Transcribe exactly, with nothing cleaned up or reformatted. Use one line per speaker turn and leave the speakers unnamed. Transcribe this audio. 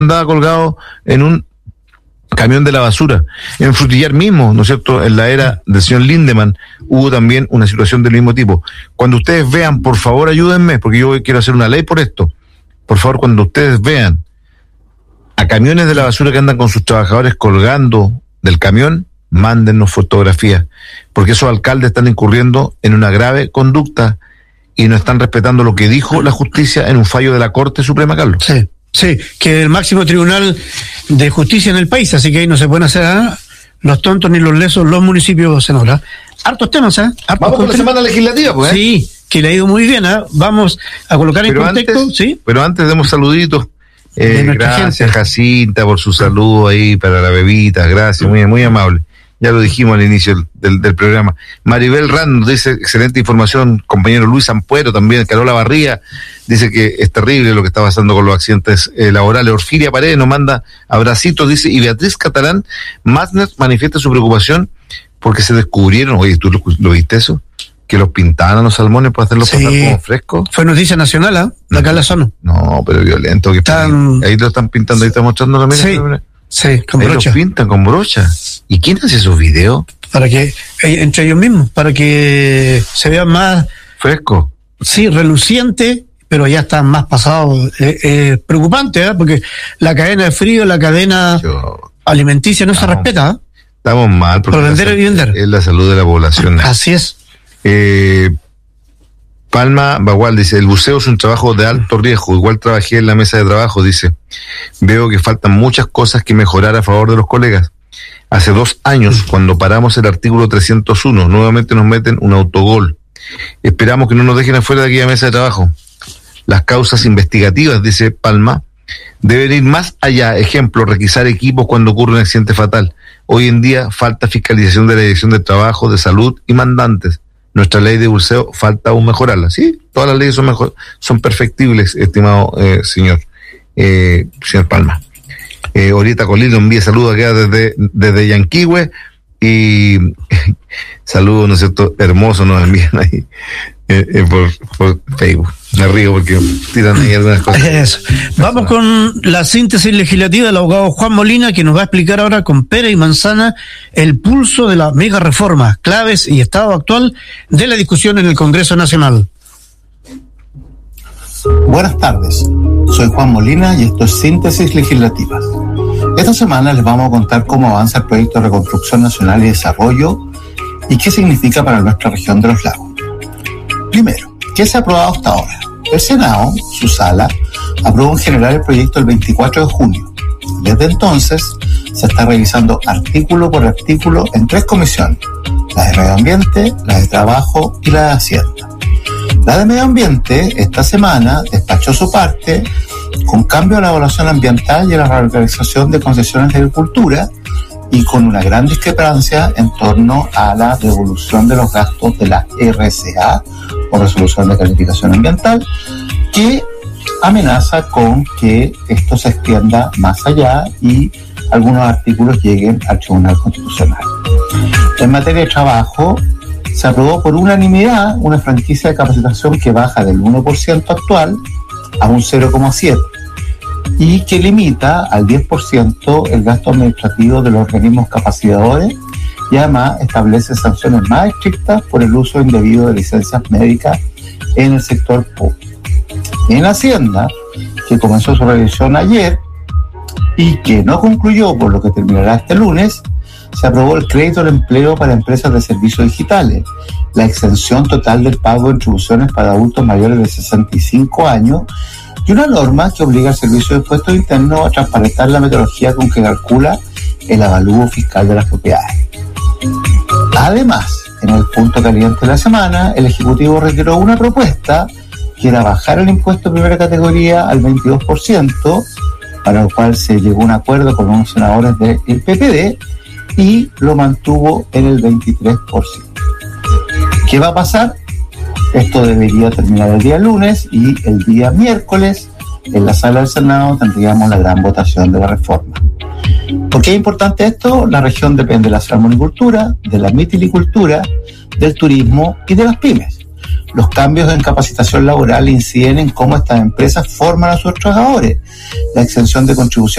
andaba colgado en un camión de la basura. En Frutillar mismo, ¿no es cierto?, en la era del señor Lindemann, hubo también una situación del mismo tipo. Cuando ustedes vean, por favor, ayúdenme, porque yo quiero hacer una ley por esto. Por favor, cuando ustedes vean a camiones de la basura que andan con sus trabajadores colgando del camión, mándennos fotografías, porque esos alcaldes están incurriendo en una grave conducta y no están respetando lo que dijo la justicia en un fallo de la Corte Suprema, Carlos.
Sí. Sí, que es el máximo tribunal de justicia en el país, así que ahí no se pueden hacer ¿eh? los tontos ni los lesos los municipios, senadora. Hartos temas, ¿eh? Hartos
Vamos con la semana legislativa, pues. ¿eh?
Sí, que le ha ido muy bien, ¿eh? Vamos a colocar en
pero
contexto,
antes,
¿sí?
Pero antes demos saluditos. Eh, gracias, gente. Jacinta, por su saludo ahí para la bebita, gracias, muy, muy amable. Ya lo dijimos al inicio del, del programa. Maribel Rand dice, excelente información. Compañero Luis Ampuero también. Carola Barría dice que es terrible lo que está pasando con los accidentes eh, laborales. Orfilia Paredes nos manda abracitos, dice. Y Beatriz Catalán Masner manifiesta su preocupación porque se descubrieron, oye, ¿tú lo, lo viste eso? Que los pintaban a los salmones para hacerlos sí. pasar como frescos.
Fue noticia nacional, ¿eh? De acá en la zona.
No, pero violento. Que
Están...
Ahí lo están pintando, ahí está mostrando la mira.
Sí. Sí, con
ahí
brocha.
Los pintan con brocha. ¿Y quién hace esos videos?
Para que, entre ellos mismos, para que se vean más...
Fresco.
Sí, reluciente, pero ya están más pasados. Eh, eh, preocupante, ¿eh? Porque la cadena de frío, la cadena Yo... alimenticia no, no se respeta. ¿eh?
Estamos mal.
Por vender y vender.
Es la salud de la población.
Así es.
Eh... Palma Bagual dice, el buceo es un trabajo de alto riesgo, igual trabajé en la mesa de trabajo, dice, veo que faltan muchas cosas que mejorar a favor de los colegas. Hace dos años, cuando paramos el artículo trescientos uno, nuevamente nos meten un autogol. Esperamos que no nos dejen afuera de aquella mesa de trabajo. Las causas investigativas, dice Palma, deben ir más allá. Ejemplo, requisar equipos cuando ocurre un accidente fatal. Hoy en día falta fiscalización de la Dirección de Trabajo, de Salud y mandantes. Nuestra ley de buceo falta aún mejorarla. Sí, todas las leyes son mejor, son perfectibles, estimado eh, señor, eh, señor Palma. Eh, Orieta Colino envía saludos acá desde, desde Yanquihue y saludos, ¿no es cierto?, hermosos nos envían ahí eh, eh, por, por Facebook. Me río porque tiran ahí algunas cosas.
Eso. Vamos con la síntesis legislativa del abogado Juan Molina, que nos va a explicar ahora con pera y manzana el pulso de la mega reforma, claves y estado actual de la discusión en el Congreso Nacional.
Buenas tardes, soy Juan Molina y esto es Síntesis Legislativas. Esta semana les vamos a contar cómo avanza el proyecto de Reconstrucción Nacional y Desarrollo y qué significa para nuestra región de los lagos. Primero, ¿qué se ha aprobado hasta ahora? El Senado, su sala, aprobó en general el proyecto el veinticuatro de junio. Desde entonces, se está revisando artículo por artículo en tres comisiones, la de Medio Ambiente, la de Trabajo y la de Hacienda. La de Medio Ambiente, esta semana, despachó su parte con cambio a la evaluación ambiental y a la reorganización de concesiones de agricultura y con una gran discrepancia en torno a la devolución de los gastos de la R C A, o Resolución de Calificación Ambiental, que amenaza con que esto se extienda más allá y algunos artículos lleguen al Tribunal Constitucional. En materia de trabajo, se aprobó por unanimidad una franquicia de capacitación que baja del uno por ciento actual a un cero coma siete por ciento y que limita al diez por ciento el gasto administrativo de los organismos capacitadores y además establece sanciones más estrictas por el uso indebido de licencias médicas en el sector público. En Hacienda, que comenzó su revisión ayer y que no concluyó, por lo que terminará este lunes, se aprobó el crédito al empleo para empresas de servicios digitales, la exención total del pago de contribuciones para adultos mayores de sesenta y cinco años y una norma que obliga al Servicio de Impuestos Internos a transparentar la metodología con que calcula el avalúo fiscal de las propiedades. Además, en el punto caliente de la semana, el Ejecutivo retiró una propuesta que era bajar el impuesto de primera categoría al veintidós por ciento, para lo cual se llegó a un acuerdo con los senadores del P P D y lo mantuvo en el veintitrés por ciento. ¿Qué va a pasar? Esto debería terminar el día lunes y el día miércoles en la sala del Senado tendríamos la gran votación de la reforma. ¿Por qué es importante esto? La región depende de la salmonicultura, de la mitilicultura, del turismo y de las pymes. Los cambios en capacitación laboral inciden en cómo estas empresas forman a sus trabajadores. La exención de contribución